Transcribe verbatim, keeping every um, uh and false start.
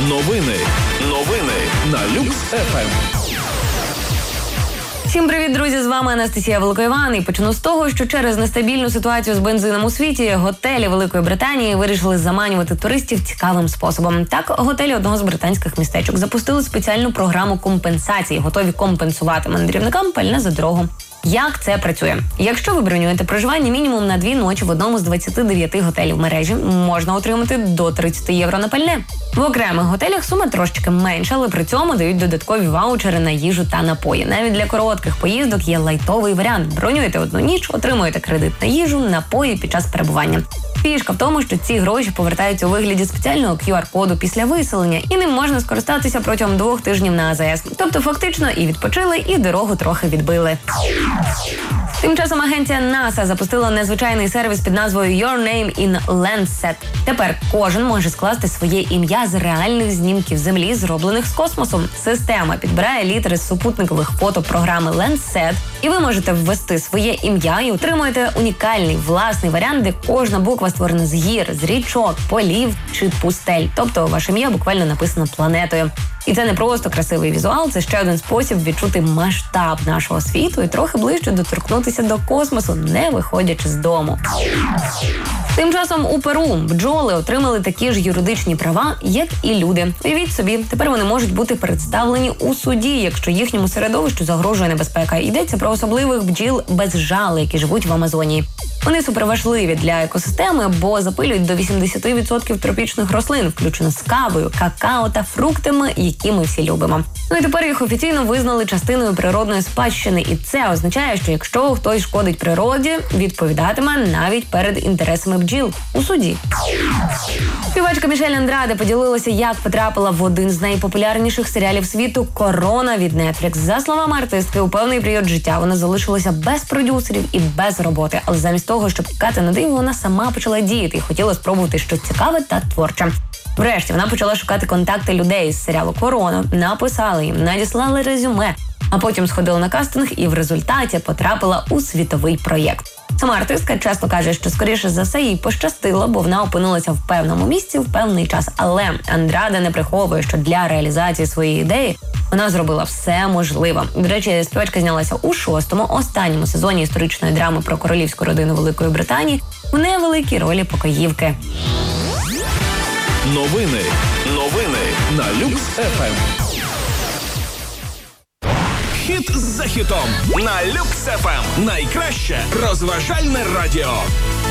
Новини. Новини на Люкс еф ем. Всім привіт, друзі! З вами Анастасія Великоїван. І почну з того, що через нестабільну ситуацію з бензином у світі готелі Великої Британії вирішили заманювати туристів цікавим способом. Так, готелі одного з британських містечок запустили спеціальну програму компенсації, готові компенсувати мандрівникам пальне за дорогу. Як це працює? Якщо ви бронюєте проживання мінімум на дві ночі в одному з двадцяти дев'яти готелів мережі, можна отримати до тридцять євро на пальне. В окремих готелях сума трошечки менша, але при цьому дають додаткові ваучери на їжу та напої. Навіть для коротких поїздок є лайтовий варіант. Бронюєте одну ніч, отримуєте кредит на їжу, напої під час перебування. Фішка в тому, що ці гроші повертаються у вигляді спеціального кю ар-коду після виселення, і ним можна скористатися протягом двох тижнів на а зет ес. Тобто фактично і відпочили, і дорогу трохи відбили. Тим часом агенція НАСА запустила незвичайний сервіс під назвою Your Name in Landsat. Тепер кожен може скласти своє ім'я з реальних знімків Землі, зроблених з космосом. Система підбирає літери з супутникових фото програми Landsat, і ви можете ввести своє ім'я і отримуєте унікальний власний варіант, де кожна буква створена з гір, з річок, полів чи пустель. Тобто ваше ім'я буквально написано планетою. І це не просто красивий візуал, це ще один спосіб відчути масштаб нашого світу і трохи ближче доторкнутися до космосу, не виходячи з дому. Тим часом у Перу бджоли отримали такі ж юридичні права, як і люди. Уявіть собі, тепер вони можуть бути представлені у суді, якщо їхньому середовищу загрожує небезпека. Йдеться про особливих бджіл без жали, які живуть в Амазонії. Вони суперважливі для екосистеми, бо запилюють до вісімдесят відсотків тропічних рослин, включно з кавою, какао та фруктами, які ми всі любимо. Ну і тепер їх офіційно визнали частиною природної спадщини, і це означає, що якщо хтось шкодить природі, відповідатиме навіть перед інтересами бджіл у суді. Співачка Мішель Андраде поділилася, як потрапила в один з найпопулярніших серіалів світу «Корона» від Netflix. За словами артистки, у певний період життя вона залишилася без продюсерів і без роботи, але замість того, щоб чекати на диво, вона сама почала діяти і хотіла спробувати щось цікаве та творче. Врешті вона почала шукати контакти людей з серіалу «Корона», написала їм, надіслали резюме, а потім сходила на кастинг і в результаті потрапила у світовий проєкт. Сама артистка часто каже, що скоріше за все їй пощастило, бо вона опинилася в певному місці в певний час. Але Андраде не приховує, що для реалізації своєї ідеї вона зробила все можливе. До речі, співачка знялася у шостому, останньому сезоні історичної драми про королівську родину Великої Британії в невеликій ролі покоївки. Новини. Новини на Люкс еф ем. Хіт за хітом на Люкс еф ем. Найкраще розважальне радіо.